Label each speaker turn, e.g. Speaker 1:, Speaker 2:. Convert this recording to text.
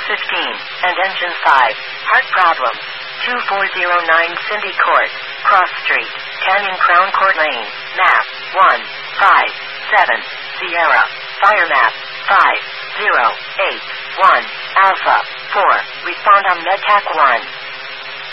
Speaker 1: and engine 5. Heart problems. 2409 Cindy Court, Cross Street, Canyon Crown Court Lane, map 157 Sierra, fire map 5081 Alpha 4. Respond on MedTac 1.